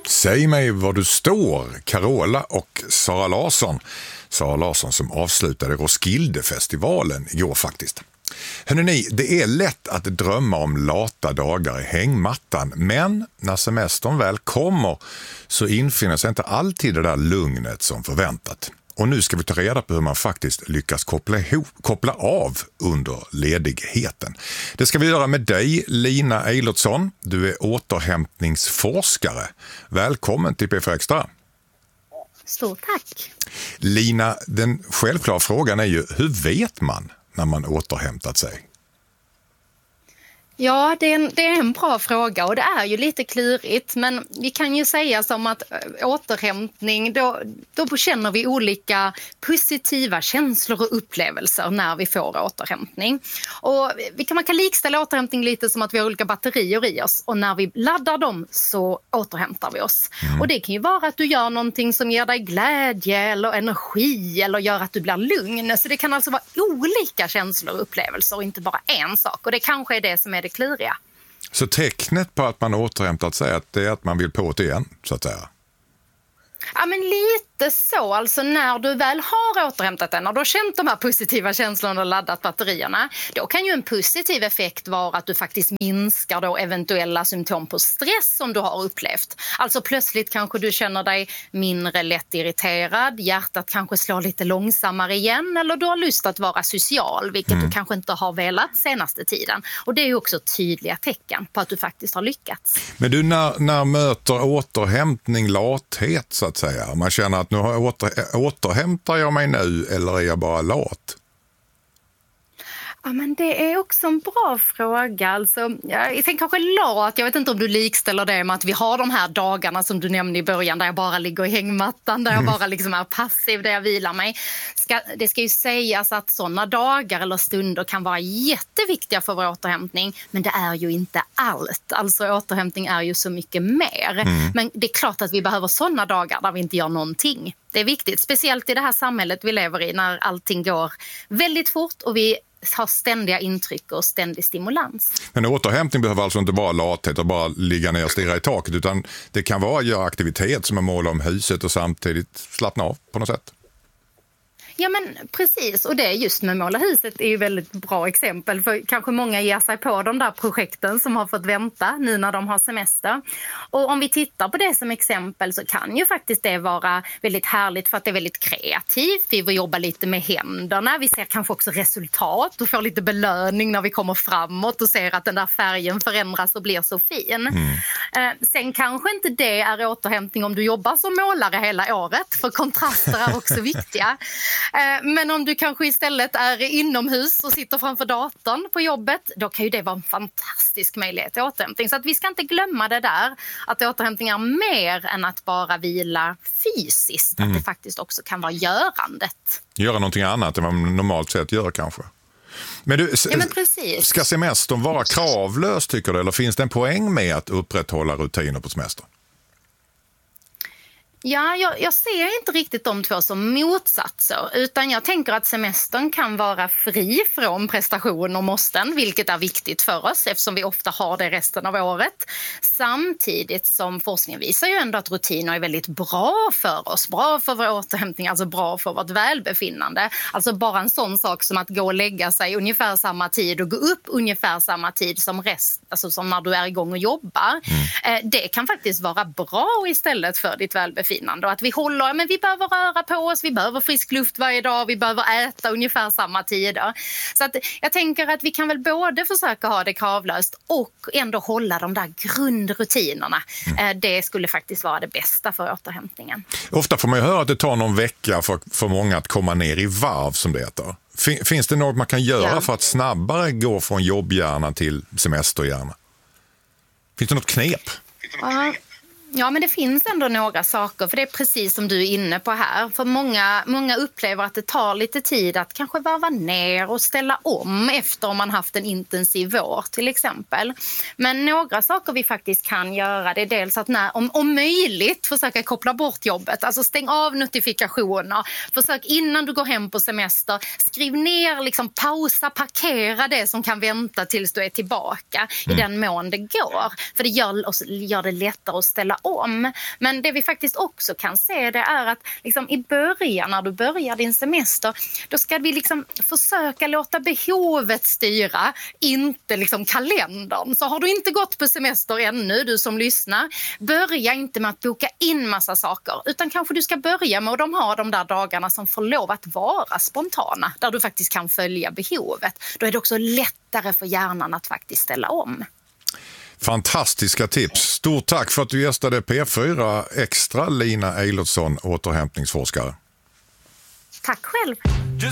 Säg mig var du står, Carola och Sara Larsson. Sara Larsson som avslutade Roskildefestivalen igår faktiskt. Hörrni, det är lätt att drömma om lata dagar i hängmattan, men när semestern väl kommer så infinner sig inte alltid det där lugnet som förväntat. Och nu ska vi ta reda på hur man faktiskt lyckas koppla av under ledigheten. Det ska vi göra med dig, Lina Eilertsson. Du är återhämtningsforskare. Välkommen till P4 Extra. Stort tack. Lina, den självklara frågan är ju, hur vet man när man återhämtat sig? Ja, det är en bra fråga och det är ju lite klurigt, men vi kan ju säga som att återhämtning, då känner vi olika positiva känslor och upplevelser när vi får återhämtning. Och man kan likställa återhämtning lite som att vi har olika batterier i oss och när vi laddar dem så återhämtar vi oss. Och det kan ju vara att du gör någonting som ger dig glädje eller energi eller gör att du blir lugn. Så det kan alltså vara olika känslor och upplevelser och inte bara en sak, och det kanske är det som är det kluriga. Så tecknet på att man återhämtat sig att det är att man vill på det igen, så att säga? Ja, men lite så. Alltså när du väl har återhämtat den och då känt de här positiva känslorna och laddat batterierna, då kan ju en positiv effekt vara att du faktiskt minskar då eventuella symptom på stress som du har upplevt. Alltså plötsligt kanske du känner dig mindre lätt irriterad, hjärtat kanske slår lite långsammare igen, eller du har lust att vara social, vilket du kanske inte har velat senaste tiden. Och det är ju också tydliga tecken på att du faktiskt har lyckats. Men du, när möter återhämtning lathet, så att säga? Man känner att nu återhämtar jag mig nu eller är jag bara lat? Ja, men det är också en bra fråga. Alltså, jag tänker kanske lat. Jag vet inte om du likställer det med att vi har de här dagarna som du nämnde i början där jag bara ligger i hängmattan, där jag bara liksom är passiv, där jag vilar mig. Det ska ju sägas att sådana dagar eller stunder kan vara jätteviktiga för vår återhämtning, men det är ju inte allt. Alltså återhämtning är ju så mycket mer. Men det är klart att vi behöver sådana dagar där vi inte gör någonting. Det är viktigt, speciellt i det här samhället vi lever i när allting går väldigt fort och vi har ständiga intryck och ständig stimulans. Men återhämtning behöver alltså inte bara lathet och bara ligga ner och stirra i taket, utan det kan vara att göra aktivitet som att måla om huset och samtidigt slappna av på något sätt. Ja, men precis, och det är just med måla huset är ju väldigt bra exempel, för kanske många ger sig på de där projekten som har fått vänta nu när de har semester. Och om vi tittar på det som exempel så kan ju faktiskt det vara väldigt härligt för att det är väldigt kreativt. Vi vill jobba lite med händerna, vi ser kanske också resultat och får lite belöning när vi kommer framåt och ser att den där färgen förändras och blir så fin. Sen kanske inte det är återhämtning om du jobbar som målare hela året, för kontraster är också viktiga. Men om du kanske istället är inomhus och sitter framför datorn på jobbet, då kan ju det vara en fantastisk möjlighet till återhämtning. Så att vi ska inte glömma det där, att återhämtning är mer än att bara vila fysiskt. Att det faktiskt också kan vara görandet. Göra någonting annat än vad man normalt sett gör kanske. Men du, men precis. Ska semestern vara kravlös tycker du, eller finns det en poäng med att upprätthålla rutiner på semester? Ja, jag ser inte riktigt de två som motsatser, utan jag tänker att semestern kan vara fri från prestation och måsten, vilket är viktigt för oss eftersom vi ofta har det resten av året. Samtidigt som forskningen visar ju ändå att rutiner är väldigt bra för oss, bra för vår återhämtning, alltså bra för vårt välbefinnande. Alltså bara en sån sak som att gå och lägga sig ungefär samma tid och gå upp ungefär samma tid som alltså som när du är igång och jobbar. Det kan faktiskt vara bra istället för ditt välbefinnande. Och att vi behöver röra på oss, vi behöver frisk luft varje dag, vi behöver äta ungefär samma tider. Så att jag tänker att vi kan väl både försöka ha det kravlöst och ändå hålla de där grundrutinerna. Det skulle faktiskt vara det bästa för återhämtningen. Ofta får man ju höra att det tar någon vecka för många att komma ner i varv, som det heter. Finns det något man kan göra för att snabbare gå från jobbhjärna till semesterhjärna? Finns det något knep? Ja, men det finns ändå några saker, för det är precis som du är inne på här. För många upplever att det tar lite tid att kanske varva ner och ställa om efter om man haft en intensiv vår till exempel. Men några saker vi faktiskt kan göra, det är dels att om möjligt försöka koppla bort jobbet. Alltså stäng av notifikationer. Försök innan du går hem på semester, skriv ner, liksom pausa, parkera det som kan vänta tills du är tillbaka i den mån det går. För det gör det lättare att ställa om. Men det vi faktiskt också kan se, det är att liksom i början, när du börjar din semester, då ska vi liksom försöka låta behovet styra, inte liksom kalendern. Så har du inte gått på semester ännu, du som lyssnar, börja inte med att boka in massa saker, utan kanske du ska börja med att ha de där dagarna som får lov att vara spontana, där du faktiskt kan följa behovet. Då är det också lättare för hjärnan att faktiskt ställa om. Fantastiska tips. Stort tack för att du gästade P4 Extra, Lina Eilertsson, återhämtningsforskare. Tack själv.